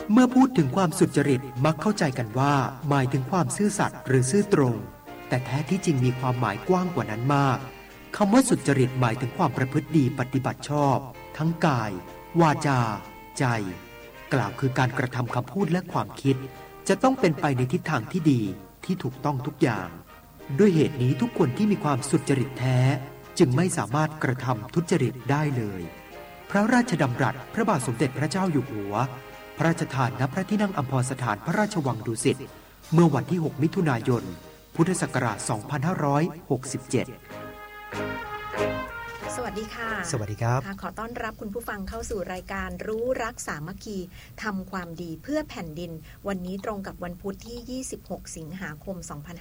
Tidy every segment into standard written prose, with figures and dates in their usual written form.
เมื่อพูดถึงความสุจริตมักเข้าใจกันว่าหมายถึงความซื่อสัตย์หรือซื่อตรงแต่แท้ที่จริงมีความหมายกว้างกว่านั้นมากคำว่าสุจริตหมายถึงความประพฤติดีปฏิบัติชอบทั้งกายวาจาใจกล่าวคือการกระทำคำพูดและความคิดจะต้องเป็นไปในทิศทางที่ดีที่ถูกต้องทุกอย่างด้วยเหตุนี้ทุกคนที่มีความสุจริตแท้จึงไม่สามารถกระทำทุจริตได้เลยพระราชดำรัสพระบาทสมเด็จพระเจ้าอยู่หัวพระราชทานณพระที่นั่งอัมพรสถานพระราชวังดุสิตเมื่อวันที่6มิถุนายนพุทธศักราช2567 สวัสดีค่ะสวัสดีครับขอต้อนรับคุณผู้ฟังเข้าสู่รายการรู้รักสามัคคีทำความดีเพื่อแผ่นดินวันนี้ตรงกับวันพุธที่26สิงหาคม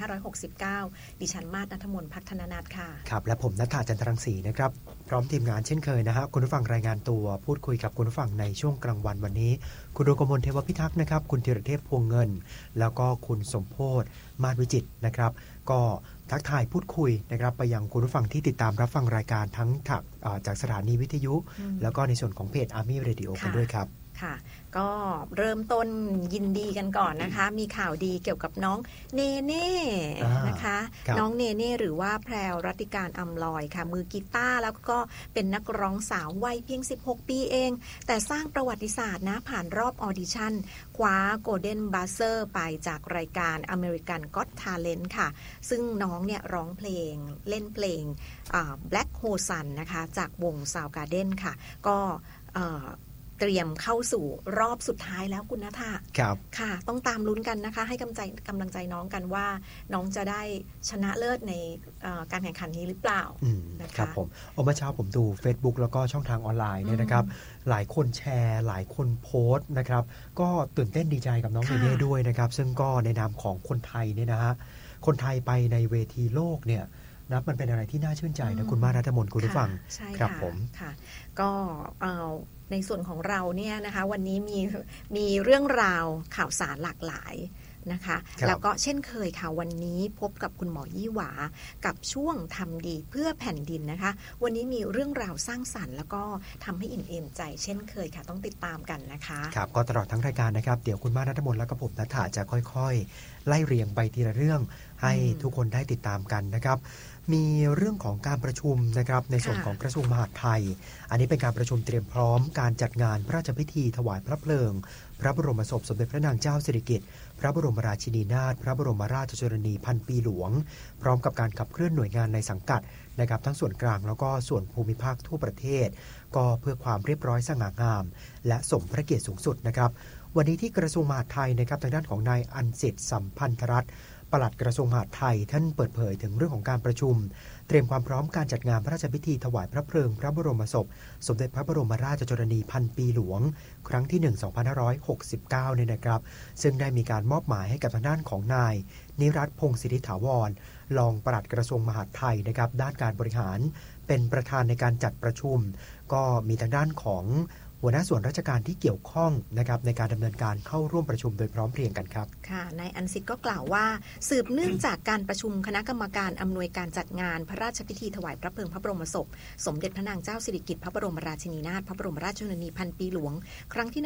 2569ดิฉันมาศ ณัฐมนต์ ภัฒนนัทค่ะครับและผมณัฐฐา จันทรังสีนะครับพร้อมทีมงานเช่นเคยนะฮะคุณผู้ฟังรายงานตัวพูดคุยกับคุณผู้ฟังในช่วงกลางวันวันนี้คุณดวงกมลเทวพิทักษ์นะครับคุณธีรเทพพวงเงินแล้วก็คุณสมโพธิ์มาศวิจิตรนะครับก็ทักทายพูดคุยนะครับไปยังคุณผู้ฟังที่ติดตามรับฟังรายการทั้งจากสถานีวิทยุแล้วก็ในส่วนของเพจ Army Radio กันด้วยครับค่ะก็เริ่มต้นยินดีกันก่อนนะคะมีข่าวดีเกี่ยวกับน้องเนเน่นะคะน้องเนเน่หรือว่าแพรวรัตติการอำลอยค่ะมือกีตาร์แล้วก็เป็นนักร้องสาววัยเพียง16ปีเองแต่สร้างประวัติศาสตร์นะผ่านรอบออดิชั่นคว้าโกลเด้นบัสเซอร์ไปจากรายการ American Got Talent ค่ะซึ่งน้องเนี่ยร้องเพลงเล่นเพลงBlack Hole Sun นะคะจากวง Soundgarden ค่ะก็เตรียมเข้าสู่รอบสุดท้ายแล้วคุณณัฐฐาครับค่ะต้องตามลุ้นกันนะคะให้กำลังใจน้องกันว่าน้องจะได้ชนะเลิศในการแข่งขันนี้หรือเปล่านะครับผมเมื่อเช้าผมดู Facebook แล้วก็ช่องทางออนไลน์เนี่ยนะครับหลายคนแชร์หลายคนโพสต์นะครับก็ตื่นเต้นดีใจกับน้องเนเน่ด้วยนะครับซึ่งก็ในนามของคนไทยเนี่ยนะฮะคนไทยไปในเวทีโลกเนี่ยนะมันเป็นอะไรที่น่าชื่นใจนะคุณมาศ ณัฐมนต์คุณผู้ฟังครับผมค่ะก็ในส่วนของเราเนี่ยนะคะวันนี้มีเรื่องราวข่าวสารหลากหลายนะคะแล้วก็เช่นเคยค่ะวันนี้พบกับคุณหมอยี่หวากับช่วงทำดีเพื่อแผ่นดินนะคะวันนี้มีเรื่องราวสร้างสรรค์แล้วก็ทำให้อิ่มเอมใจเช่นเคยค่ะต้องติดตามกันนะคะครับก็ตลอดทั้งรายการนะครับเดี๋ยวคุณมาศ ณัฐมนต์และก็ผมณัฐฐาจะค่อยๆไล่เรียงไปทีละเรื่องให้ทุกคนได้ติดตามกันนะครับมีเรื่องของการประชุมนะครับในส่วนของกระทรวงมหาดไทยอันนี้เป็นการประชุมเตรียมพร้อมการจัดงานพระราชพิธีถวายพระเพลิงพระบรมศพสมเด็จพระนางเจ้าสิริกิติ์พระบรมราชินีนาถพระบรมราชชนนีพันปีหลวงพร้อมกับการขับเคลื่อนหน่วยงานในสังกัดนะครับทั้งส่วนกลางแล้วก็ส่วนภูมิภาคทั่วประเทศก็เพื่อความเรียบร้อยสง่างามและสมพระเกียรติสูงสุดนะครับวันนี้ที่กระทรวงมหาดไทยนะครับทางด้านของนายอัญสิทธิ์สัมพันธรัตน์ปลัดกระทรวงมหาดไทยท่านเปิดเผยถึงเรื่องของการประชุมเตรียมความพร้อมการจัดงานพระราชพิธีถวายพระเพลิงพระบรมศพสมเด็จพระบรมราชชนนีพันปีหลวงครั้งที่1 2569เนี่ยนะครับซึ่งได้มีการมอบหมายให้กับทางด้านของนายนิรัตน์พงศ์สิทธิถาวรรองปลัดกระทรวงมหาดไทยนะครับด้านการบริหารเป็นประธานในการจัดประชุมก็มีทางด้านของหัวหน้าส่วนราชการที่เกี่ยวข้องนะครับในการดำเนินการเข้าร่วมประชุมโดยพร้อมเพรียงกันครับค่ะนายอัญสิทธิ์ก็กล่าวว่าสืบเนื่องจากการประชุมคณะกรรมการอำนวยการจัดงานพระราชพิธีถวายพระเพลิงพระบรมศพสมเด็จพระนางเจ้าสิริกิติ์พระบรมราชินีนาถพระบรมราชชนนีพันปีหลวงครั้งที่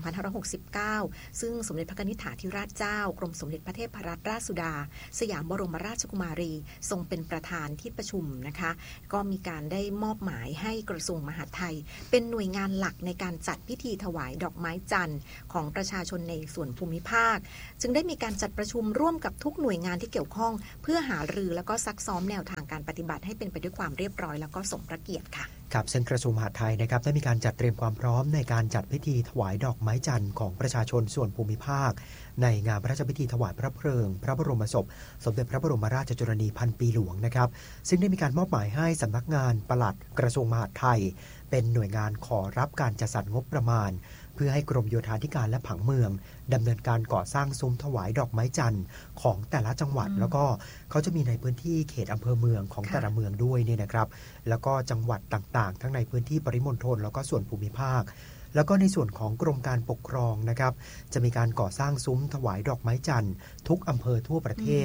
1/2569ซึ่งสมเด็จพระนิธิถาธิราชเจ้ากรมสมเด็จพระเทพรัตนราชสุดาสยามบรมราชกุมารีทรงเป็นประธานที่ประชุมนะคะก็มีการได้มอบหมายให้กระทรวงมหาดไทยเป็นหน่วยงานหลักในการจัดพิธีถวายดอกไม้จันทร์ของประชาชนในส่วนภูมิภาคจึงได้มีการจัดประชุมร่วมกับทุกหน่วยงานที่เกี่ยวข้องเพื่อหารือแล้วก็ซักซ้อมแนวทางการปฏิบัติให้เป็นไปด้วยความเรียบร้อยแล้วก็สมพระเกียรติค่ะครับซึ่งกระทรวงมหาดไทยนะครับได้มีการจัดเตรียมความพร้อมในการจัดพิธีถวายดอกไม้จันทร์ของประชาชนส่วนภูมิภาคในงานพระราชพิธีถวายพระเพลิงพระบรมศพสมเด็จพระบรมราชชนนีพันปีหลวงนะครับซึ่งได้มีการมอบหมายให้สำนักงานปลัดกระทรวงมหาดไทยเป็นหน่วยงานขอรับการจัดสรรงบประมาณเพื่อให้กรมโยธาธิการและผังเมืองดำเนินการก่อสร้างซุ้มถวายดอกไม้จันทร์ของแต่ละจังหวัดแล้วก็เขาจะมีในพื้นที่เขตอำเภอเมืองของแต่ละเมืองด้วยเนี่ยนะครับแล้วก็จังหวัดต่างๆทั้งในพื้นที่ปริมณฑลแล้วก็ส่วนภูมิภาคแล้วก็ในส่วนของกรมการปกครองนะครับจะมีการก่อสร้างซุ้มถวายดอกไม้จันทร์ทุกอำเภอทั่วประเทศ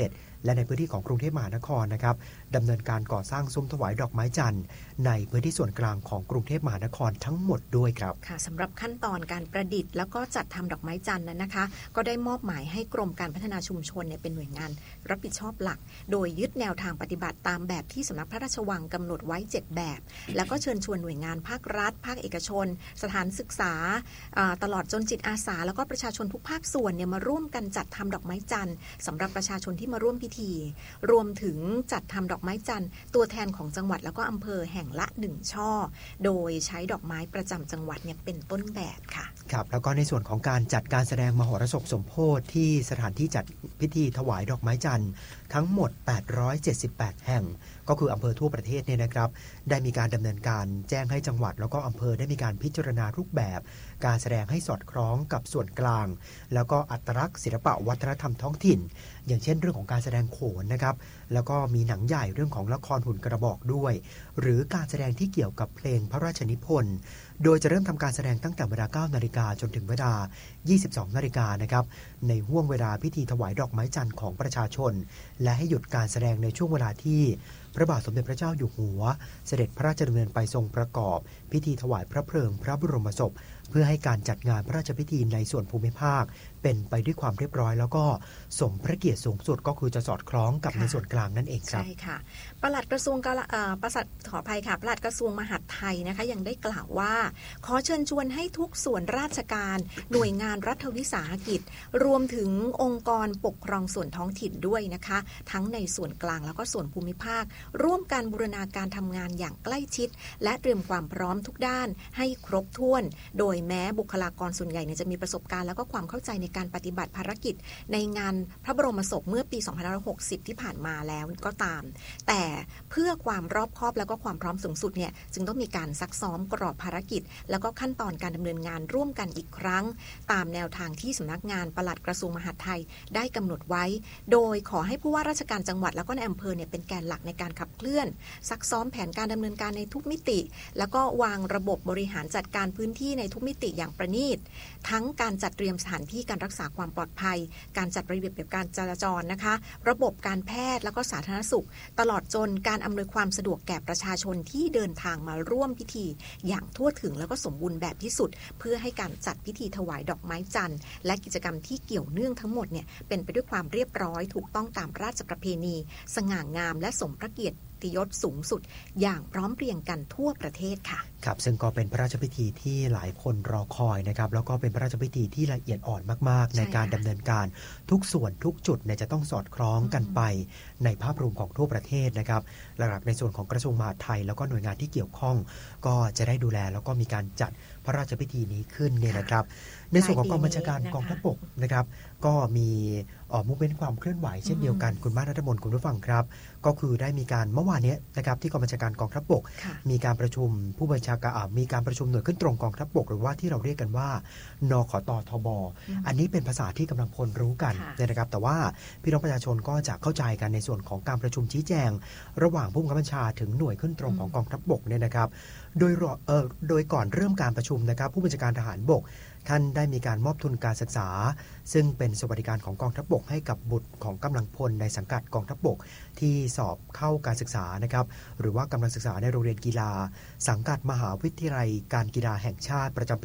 และในพื้นที่ของกรุงเทพมหานครนะครับดำเนินการก่อสร้างซุ้มถวายดอกไม้จันทร์ในพื้นที่ส่วนกลางของกรุงเทพมหานครทั้งหมดด้วยครับค่ะสำหรับขั้นตอนการประดิษฐ์แล้วก็จัดทำดอกไม้จันทร์นั้นนะคะก็ได้มอบหมายให้กรมการพัฒนาชุมชนเป็นหน่วยงานรับผิดชอบหลักโดยยึดแนวทางปฏิบัติตามแบบที่สำนักพระราชวังกำหนดไว้7แบบแล้วก็เชิญชวนหน่วยงานภาครัฐภาคเอกชนสถานศึกษาตลอดจนจิตอาสาแล้วก็ประชาชนทุกภาคส่วนมาร่วมกันจัดทำดอกไม้จันทร์สำหรับประชาชนที่มาร่วมพิธีรวมถึงจัดทำดอกไม้จันทร์ตัวแทนของจังหวัดแล้วก็อำเภอแห่งละ1ช่อโดยใช้ดอกไม้ประจำจังหวัดเป็นต้นแบบค่ะครับแล้วก็ในส่วนของการจัดการแสดงมโหรสพสมโภชที่สถานที่จัดพิธีถวายดอกไม้จันทร์ทั้งหมด878แห่งก็คืออำเภอทั่วประเทศเนี่ยนะครับได้มีการดำเนินการแจ้งให้จังหวัดแล้วก็อำเภอได้มีการพิจารณารูปแบบการแสดงให้สอดคล้องกับส่วนกลางแล้วก็อัตลักษณ์ศิลปะวัฒนธรรมท้องถิ่นอย่างเช่นเรื่องของการแสดงโขนนะครับแล้วก็มีหนังใหญ่เรื่องของละครหุ่นกระบอกด้วยหรือการแสดงที่เกี่ยวกับเพลงพระราชนิพนธ์โดยจะเริ่มทำการแสดงตั้งแต่เวลา 9 นาฬิกาจนถึงเวลา 22 นาฬิกานะครับในห้วงเวลาพิธีถวายดอกไม้จันทร์ของประชาชนและให้หยุดการแสดงในช่วงเวลาที่พระบาทสมเด็จพระเจ้าอยู่หัวเสด็จพระราชดำเนินไปทรงประกอบพิธีถวายพระเพลิงพระบรมศพเพื่อให้การจัดงานพระราชพิธีในส่วนภูมิภาคเป็นไปด้วยความเรียบร้อยแล้วก็สมพระเกียรติสูงสุดก็คือจะสอดคล้องกับในส่วนกลางนั่นเองครับใช่ค่ะปลัดกระทรวงขออภัยค่ะปลัดกระทรวงมหาดไทยนะคะยังได้กล่าวว่าขอเชิญชวนให้ทุกส่วนราชการหน่วยงานรัฐวิสาหกิจรวมถึงองค์กรปกครองส่วนท้องถิ่นด้วยนะคะทั้งในส่วนกลางแล้วก็ส่วนภูมิภาคร่วมกันบูรณาการทำงานอย่างใกล้ชิดและเตรียมความพร้อมทุกด้านให้ครบถ้วนโดยแม้บุคลากรส่วนใหญ่จะมีประสบการณ์แล้วก็ความเข้าใจในการปฏิบัติภารกิจในงานพระบรมศพเมื่อปี 2560 ที่ผ่านมาแล้วก็ตามแต่เพื่อความรอบคอบแล้วก็ความพร้อมสูงสุดจึงต้องมีการซักซ้อมกรอบภารกิจแล้วก็ขั้นตอนการดำเนินงานร่วมกันอีกครั้งตามแนวทางที่สำนักงานปลัดกระทรวงมหาดไทยได้กำหนดไว้โดยขอให้ผู้ว่าราชการจังหวัดแล้วก็ในอำเภอเป็นแกนหลักในการขับเคลื่อนซักซ้อมแผนการดำเนินการในทุกมิติแล้วก็วางระบบบริหารจัดการพื้นที่ในทุกมิติอย่างประณีตทั้งการจัดเตรียมสถานที่การรักษาความปลอดภัยการจัดระเบียบการจราจรนะคะระบบการแพทย์แล้วก็สาธารณสุขตลอดจนการอำนวยความสะดวกแก่ประชาชนที่เดินทางมาร่วมพิธีอย่างทั่วถึงแล้วก็สมบูรณ์แบบที่สุดเพื่อให้การจัดพิธีถวายดอกไม้จันทร์และกิจกรรมที่เกี่ยวเนื่องทั้งหมดเป็นไปด้วยความเรียบร้อยถูกต้องตามราชประเพณีสง่างามและสมพระเกียรติยศสูงสุดอย่างพร้อมเพรียงกันทั่วประเทศค่ะครับซึ่งก็เป็นพระราชพิธีที่หลายคนรอคอยนะครับแล้วก็เป็นพระราชพิธีที่ละเอียดอ่อนมากๆในการดำเนินการทุกส่วนทุกจุดจะต้องสอดคล้องกันไปในภาพรวมของทั่วประเทศนะครับหลักๆในส่วนของกระทรวงมหาดไทยแล้วก็หน่วยงานที่เกี่ยวข้องก็จะได้ดูแลแล้วก็มีการจัดพระราชพิธีนี้ขึ้นเนี่ยนะครับในส่วนของกองบัญชาการกองทัพบกนะครับก็มีมุกเว้นความเคลื่อนไหวเช่นเดียวกันคุณมานัทมนต์คุณผู้ฟังครับก็คือได้มีการเมื่อวานนี้นะครับที่กองบัญชาการกองทัพบกมีการประชุมผู้บัญชาการมีการประชุมหน่วยขึ้นตรงกองทัพบกหรือว่าที่เราเรียกกันว่านขตทบอันนี้เป็นภาษาที่กำลังพลรู้กันนะครับแต่ว่าพี่น้องประชาชนก็จะเข้าใจกันในส่วนของการประชุมชี้แจงระหว่างผู้บังคับบัญชาถึงหน่วยขึ้นตรงของกองทัพบกเนี่ยนะครับโดยก่อนเริ่มการประชุมนะครับผู้บัญชาการทหารบกท่านได้มีการมอบทุนการศึกษาซึ่งเป็นสวัสดิการของกองทัพบกให้กับบุตรของกำลังพลในสังกัดกองทัพบกที่สอบเข้าการศึกษานะครับหรือว่ากำลังศึกษาในโรงเรียนกีฬาสังกัดมหาวิทยาลัยการกีฬาแห่งชาติประจำปี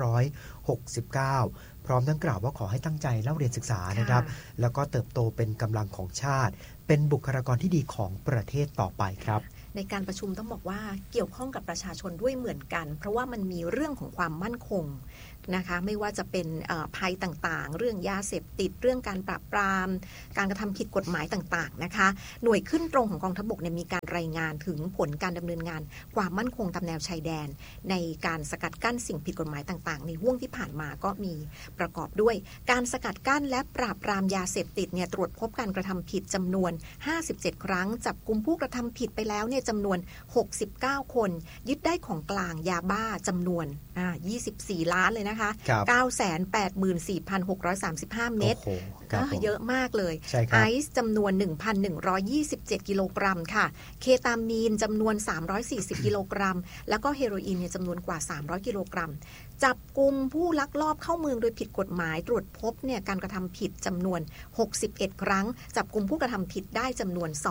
2569 พร้อมทั้งกล่าวว่าขอให้ตั้งใจเล่าเรียนศึกษานะครับแล้วก็เติบโตเป็นกำลังของชาติเป็นบุคลากรที่ดีของประเทศต่อไปครับในการประชุมต้องบอกว่าเกี่ยวข้องกับประชาชนด้วยเหมือนกันเพราะว่ามันมีเรื่องของความมั่นคงนะคะไม่ว่าจะเป็นภัยต่างๆเรื่องยาเสพติดเรื่องการปราบปรามการกระทำผิดกฎหมายต่างๆนะคะหน่วยขึ้นตรงของกองทัพบกมีการรายงานถึงผลการดำเนินงานความมั่นคงตามแนวชายแดนในการสกัดกั้นสิ่งผิดกฎหมายต่างๆในห่วงที่ผ่านมาก็มีประกอบด้วยการสกัดกั้นและปราบปรามยาเสพติดตรวจพบการกระทำผิดจำนวน57ครั้งจับกุมผู้กระทำผิดไปแล้วจำนวน69คนยึดได้ของกลางยาบ้าจำนวน24 ล้านเลยนะคะ 984,635 เม็ดเยอะมากเลยไอซ์จำนวน 1,127 กิโลกรัมค่ะเคตามีนจำนวน340กิโลกรัมแล้วก็เฮโรอีนจำนวนกว่า300กิโลกรัมจับกุมผู้ลักลอบเข้าเมืองโดยผิดกฎหมายตรวจพบเนี่ยการกระทำผิดจำนวน61ครั้งจับกุมผู้กระทำผิดได้จำนวน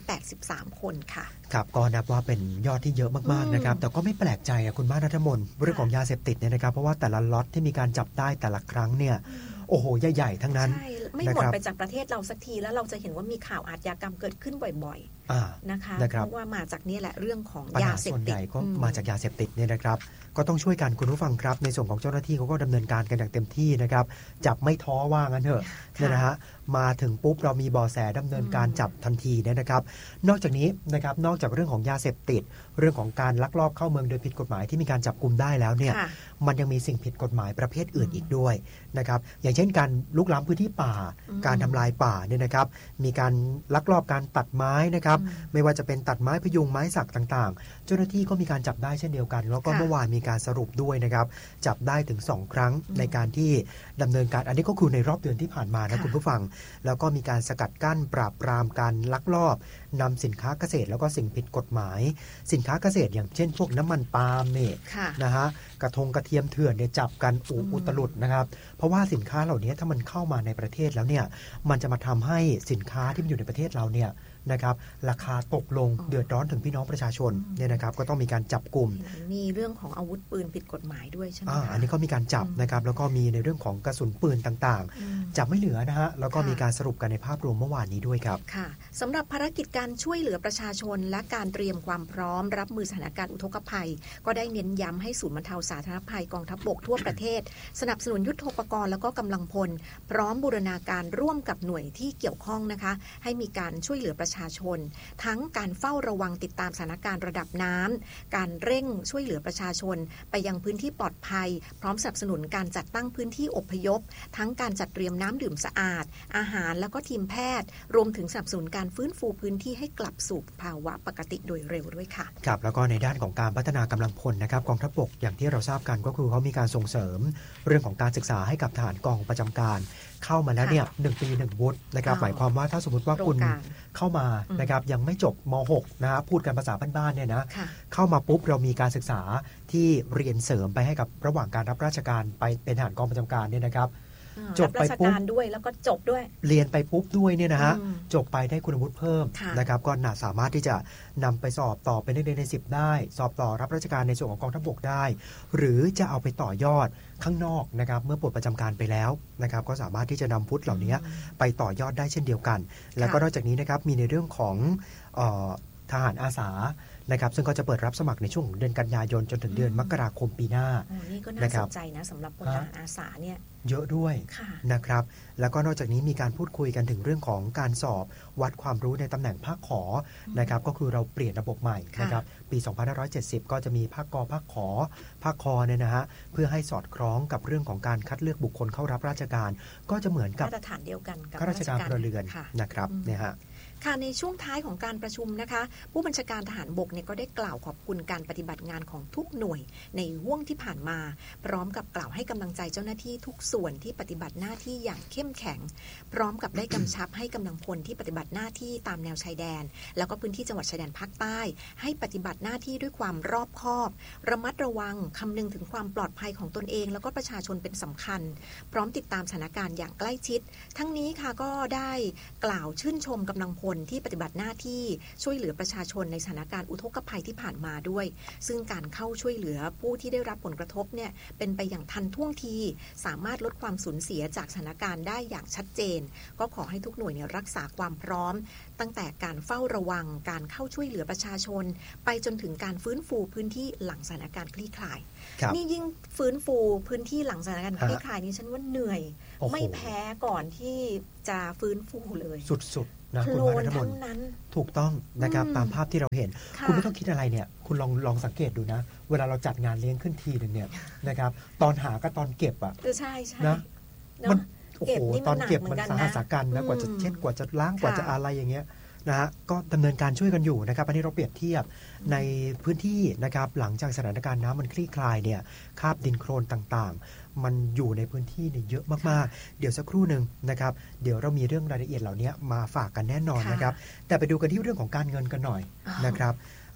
283คนค่ะครับก็นับว่าเป็นยอดที่เยอะมากๆนะครับแต่ก็ไม่แปลกใจคุณมานัทมนเรื่องของยาเสพติดเนี่ยนะครับเพราะว่าแต่ละล็อตที่มีการจับได้แต่ละครั้งเนี่ยโอ้โหใหญ่ๆทั้งนั้นใช่ไม่หมดไปจากประเทศเราสักทีแล้วเราจะเห็นว่ามีข่าวอาชญากรรมเกิดขึ้นบ่อยๆนะคะเพราะว่ามาจากนี่แหละเรื่องของยาเสพติดส่วนใหญ่ก็มาจากยาเสพติดเนี่ยนะครับก็ต้องช่วยกันคุณผู้ฟังครับในส่วนของเจ้าหน้าที่เขาก็ดำเนินการกันอย่างเต็มที่นะครับจับไม่ท้อว่างั้นเถอะเนี่ยนะฮะมาถึงปุ๊บเรามีเบาะแสดำเนินการจับทันทีเนี่ยนะครับนอกจากนี้นะครับนอกจากเรื่องของยาเสพติดเรื่องของการลักลอบเข้าเมืองโดยผิดกฎหมายที่มีการจับกุมได้แล้วเนี่ยมันยังมีสิ่งผิดกฎหมายประเภทอื่นอีกด้วยนะครับอย่างเช่นการลุกล้ำพื้นที่ป่าการทำลายป่าเนี่ยนะครับมีการลักลอบการตัดไม้นะครับไม่ว่าจะเป็นตัดไม้พยุงไม้สักต่างๆเจ้าหน้าที่ก็มีการจับได้เช่นเดียวกันแล้วก็เมื่อวานมีการสรุปด้วยนะครับจับได้ถึง2ครั้งในการที่ดำเนินการอันนี้ก็คือในรอบเดือนที่ผ่านมานะคุณผู้ฟังแล้วก็มีการสกัดกั้นปราบปรามการลักลอบนำสินค้าเกษตรแล้วก็สิ่งผิดกฎหมายสินค้าเกษตรอย่างเช่นพวกน้ำมันปาล์มเนี่ยนะฮะกระเทียมเถื่อนเนี่ยจับกันอุตลุดนะครับเพราะว่าสินค้าเหล่านี้ถ้ามันเข้ามาในประเทศแล้วเนี่ยมันจะมาทำให้สินค้าที่มันอยู่ในประเทศเราเนี่ยนะครับราคาตกลงเดือดร้อนถึงพี่น้องประชาชนเนี่ยนะครับก็ต้องมีการจับกลุ่มมีเรื่องของอาวุธปืนผิดกฎหมายด้วยใช่ไหมอันนี้ก็มีการจับนะครับแล้วก็มีในเรื่องของกระสุนปืนต่างๆจับไม่เหลือนะฮะแล้วก็มีการสรุปกันในภาพรวมเมื่อวานนี้ด้วยครับค่ะสำหรับภารกิจการช่วยเหลือประชาชนและการเตรียมความพร้อมรับมือสถานการณ์อุทกภัยก็ได้เน้นย้ำให้ศูนย์บรรเทาสาธารณภัยกองทัพบกทั่วประเทศสนับสนุนยุทโธปกรณ์แล้วก็กำลังพลพร้อมบูรณาการร่วมกับหน่วยที่เกี่ยวข้องนะคะให้มีการช่วยเหลือประชาชนทั้งการเฝ้าระวังติดตามสถานการณ์ระดับน้ำการเร่งช่วยเหลือประชาชนไปยังพื้นที่ปลอดภัยพร้อมสนับสนุนการจัดตั้งพื้นที่อพยพทั้งการจัดเตรียมน้ำดื่มสะอาดอาหารแล้วก็ทีมแพทย์รวมถึงสนับสนุนการฟื้นฟูพื้นที่ให้กลับสู่ภาวะปกติโดยเร็วด้วยค่ะครับแล้วก็ในด้านของการพัฒนากำลังพลนะครับกองทัพบกอย่างที่เราทราบกันก็คือเขามีการส่งเสริมเรื่องของการศึกษาให้กับทหารกองประจำการเข้ามาแล้วเนี่ย1 ปี 1 วุฒินะครับหมายความว่าถ้าสมมติว่าคุณเข้ามานะครับยังไม่จบม.6 นะพูดกันภาษาบ้านๆเนี่ยนะเข้ามาปุ๊บเรามีการศึกษาที่เรียนเสริมไปให้กับระหว่างการรับราชการไปเป็นทหารกองประจำการเนี่ยนะครับจบไปปุ๊บด้วยแล้วก็จบด้วยเรียนไปปุ๊บด้วยเนี่ยนะฮะจบไปได้คุณวุฒิเพิ่มนะครับก็สามารถที่จะนำไปสอบต่อเป็นนักเรียนใน10ได้สอบต่อรับราชการในส่วนของกองทัพบกได้หรือจะเอาไปต่อยอดข้างนอกนะครับเมื่อปลดประจำการไปแล้วนะครับก็สามารถที่จะนำวุฒิเหล่านี้ไปต่อยอดได้เช่นเดียวกันแล้วก็นอกจากนี้นะครับมีในเรื่องของทหารอาสานะครับซึ่งก็จะเปิดรับสมัครในช่วงเดือนกันยายนจนถึงเดือนมกราคมปีหน้านี่ก็น่าสนใจนะสำหรับคนทหารอาสาเนี่ยเยอะด้วยนะครับแล้วก็นอกจากนี้มีการพูดคุยกันถึงเรื่องของการสอบวัดความรู้ในตำแหน่งภาคขอนะครับก็คือเราเปลี่ยนระบบใหม่นะครับปี 2570 ก็จะมีภาคกภาคขอภาคคอเนี่ยนะฮะเพื่อให้สอดคล้องกับเรื่องของการคัดเลือกบุคคลเข้ารับราชการก็จะเหมือนกับมาตรฐานเดียวกันกับข้าราชการพลเรือนนะครับเนี่ยฮะค่ะในช่วงท้ายของการประชุมนะคะผู้บัญชาการทหารบกเนี่ยก็ได้กล่าวขอบคุณการปฏิบัติงานของทุกหน่วยในห่วงที่ผ่านมาพร้อมกับกล่าวให้กำลังใจเจ้าหน้าที่ทุกส่วนที่ปฏิบัติหน้าที่อย่างเข้มแข็งพร้อมกับได้กำชับให้กำลังพลที่ปฏิบัติหน้าที่ตามแนวชายแดนแล้วก็พื้นที่จังหวัดชายแดนภาคใต้ให้ปฏิบัติหน้าที่ด้วยความรอบคอบระมัดระวังคำนึงถึงความปลอดภัยของตนเองแล้วก็ประชาชนเป็นสำคัญพร้อมติดตามสถานการณ์อย่างใกล้ชิดทั้งนี้ค่ะก็ได้กล่าวชื่นชมกำลังพลที่ปฏิบัติหน้าที่ช่วยเหลือประชาชนในสถานการณ์อุทกภัยที่ผ่านมาด้วยซึ่งการเข้าช่วยเหลือผู้ที่ได้รับผลกระทบเนี่ยเป็นไปอย่างทันท่วงทีสามารถลดความสูญเสียจากสถานการณ์ได้อย่างชัดเจนก็ขอให้ทุกหน่วยเนี่ยรักษาความพร้อมตั้งแต่การเฝ้าระวังการเข้าช่วยเหลือประชาชนไปจนถึงการฟื้นฟูพื้นที่หลังสถานการณ์คลี่คลายนี่ยิ่งฟื้นฟูพื้นที่หลังสถานการณ์คลี่คลายนี้ฉันว่าเหนื่อยไม่แพ้ก่อนที่จะฟื้นฟูเลยสุดนะคุณมานัทมนถูกต้องนะครับตามภาพที่เราเห็นคุณไม่ต้องคิดอะไรเนี่ยคุณลองสังเกตดูนะเวลาเราจัดงานเลี้ยงขึ้นทีนึงเนี่ยนะครับตอนหากับตอนเก็บอ่ะใช่นะมันโอ้โหตอนเก็บมันสาหัสสากันนะกว่าจะเช็ดกว่าจะล้างกว่าจะอะไรอย่างเงี้ยนะฮะก็ดำเนินการช่วยกันอยู่นะครับอันนี้เราเปรียบเทียบในพื้นที่นะครับหลังจากสถานการณ์น้ำมันคลี่คลายเนี่ยคราบดินโคลนต่างๆมันอยู่ในพื้นที่เนี่ยเยอะมากๆเดี๋ยวสักครู่นึงนะครับเดี๋ยวเรามีเรื่องรายละเอียดเหล่านี้มาฝากกันแน่นอนนะครับแต่ไปดูกันที่เรื่องของการเงินกันหน่อยนะครับ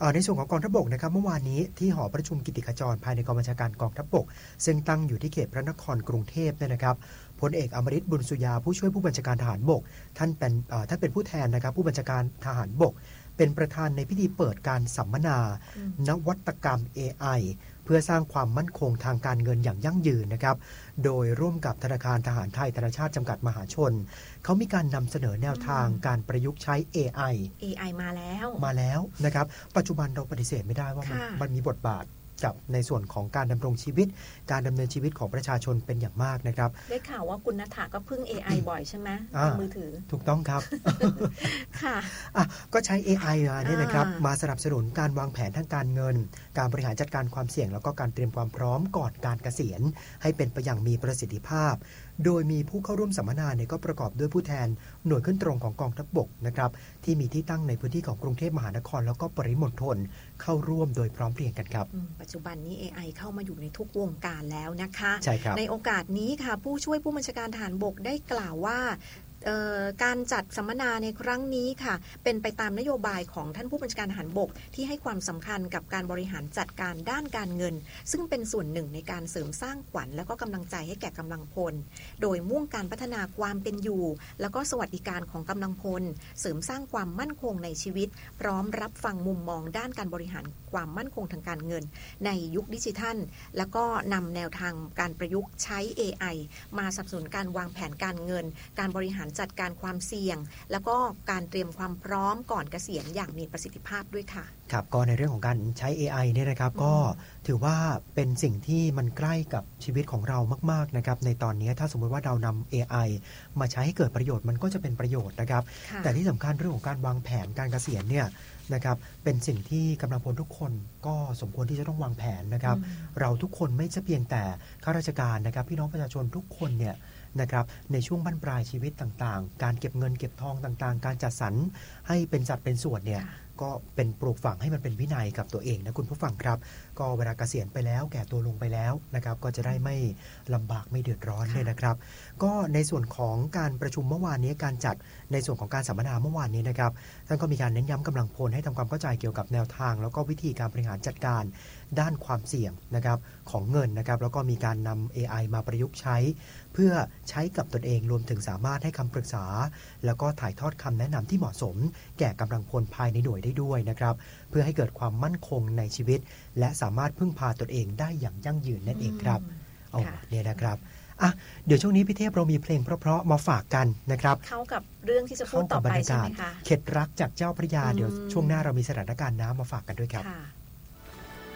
ในส่วนของกองทัพบกนะครับเมื่อวานนี้ที่หอประชุมกิตติขจรภายในกองบัญชาการกองทัพบกซึ่งตั้งอยู่ที่เขตพระนครกรุงเทพเนี่ยนะครับพลเอกอมริต บุญสุยาผู้ช่วยผู้บัญชาการทหารบกท่านเป็นผู้แทนนะครับผู้บัญชาการทหารบกเป็นประธานในพิธีเปิดการสัมมนานวัตกรรม AI เพื่อสร้างความมั่นคงทางการเงินอย่างยั่งยืนนะครับโดยร่วมกับธนาคารทหารไทยธนชาติจำกัดมหาชนเขามีการนำเสนอแนวทางการประยุกต์ใช้ AI มาแล้วนะครับปัจจุบันเราปฏิเสธไม่ได้ว่ามันมีบทบาทกับในส่วนของการดำรงชีวิตการดำเนินชีวิตของประชาชนเป็นอย่างมากนะครับได้ข่าวว่าคุณณฐาก็พึ่ง AI บ่อยใช่ไหมในมือถือถูกต้องครับค่ะก็ใช้ AI มาเนี่ยนะครับมาสนับสนุนการวางแผนทางการเงินการบริหารจัดการความเสี่ยงแล้วก็การเตรียมความพร้อมก่อนการเกษียณให้เป็นไปอย่างมีประสิทธิภาพโดยมีผู้เข้าร่วมสัมมนาเนี่ยก็ประกอบด้วยผู้แทนหน่วยขึ้นตรงของกองทัพบกนะครับที่มีที่ตั้งในพื้นที่ของกรุงเทพมหานครแล้วก็ปริมณฑลเข้าร่วมโดยพร้อมเพรียงกันครับปัจจุบันนี้ AI เข้ามาอยู่ในทุกวงการแล้วนะคะใช่ครับในโอกาสนี้ค่ะผู้ช่วยผู้บัญชาการทหารบกได้กล่าวว่าการจัดสัมมนาในครั้งนี้ค่ะเป็นไปตามนโยบายของท่านผู้บัญชาการทหารบกที่ให้ความสำคัญกับการบริหารจัดการด้านการเงินซึ่งเป็นส่วนหนึ่งในการเสริมสร้างขวัญและก็กำลังใจให้แก่กำลังพลโดยมุ่งการพัฒนาความเป็นอยู่แล้วก็สวัสดิการของกำลังพลเสริมสร้างความมั่นคงในชีวิตพร้อมรับฟังมุมมองด้านการบริหารความมั่นคงทางการเงินในยุคดิจิทัลแล้วก็นำแนวทางการประยุกต์ใช้ AI มาสนับสนุนการวางแผนการเงินการบริหารจัดการความเสี่ยงแล้วก็การเตรียมความพร้อมก่อนเกษียณอย่างมีประสิทธิภาพด้วยค่ะครับก็ในเรื่องของการใช้ AI เนี่ยนะครับก็ถือว่าเป็นสิ่งที่มันใกล้กับชีวิตของเรามากๆนะครับในตอนนี้ถ้าสมมติว่าเรานำ AI มาใช้ให้เกิดประโยชน์มันก็จะเป็นประโยชน์นะครับแต่ที่สำคัญเรื่องของการวางแผนการเกษียณเนี่ยนะครับเป็นสิ่งที่กำลังพลทุกคนก็สมควรที่จะต้องวางแผนนะครับเราทุกคนไม่ใช่เพียงแต่ข้าราชการนะครับพี่น้องประชาชนทุกคนเนี่ยนะครับในช่วงบั้นปลายชีวิตต่างๆการเก็บเงินเก็บทองต่างๆการจัดสรรให้เป็นสัดเป็นส่วนเนี่ยก็เป็นปลูกฝังให้มันเป็นวินัยกับตัวเองนะคุณผู้ฟังครับก็เวลาเกษียณไปแล้วแก่ตัวลงไปแล้วนะครับก็จะได้ไม่ลำบากไม่เดือดร้อนเลยนะครับก็ในส่วนของการประชุมเมื่อวานนี้การจัดในส่วนของการสัมมนาเมื่อวานนี้นะครับท่านก็มีการเน้นย้ำกำลังพลให้ทำความเข้าใจเกี่ยวกับแนวทางแล้วก็วิธีการบริหารจัดการด้านความเสี่ยงนะครับของเงินนะครับแล้วก็มีการนำ AI มาประยุกต์ใช้เพื่อใช้กับตนเองรวมถึงสามารถให้คำปรึกษาแล้วก็ถ่ายทอดคำแนะนำที่เหมาะสมแก่กำลังพลภายในหน่วยได้ด้วยนะครับเพื่อให้เกิดความมั่นคงในชีวิตและสามารถพึ่งพาตนเองได้อย่างยั่งยืนนั่นเองครับเนี่ยนะครับเดี๋ยวช่วงนี้พี่เทพเรามีเพลงเพราะๆมาฝากกันนะครับเข้ากับเรื่องที่จะพูดต่อไปใช่ไหมคะเข็ดรักจากเจ้าพระยาเดี๋ยวช่วงหน้าเรามีสถานการณ์น้ำมาฝากกันด้วยครับ